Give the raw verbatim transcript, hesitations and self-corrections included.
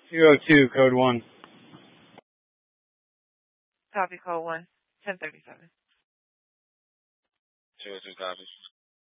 two oh two, code one. Copy code one. ten thirty-seven. two oh two copy.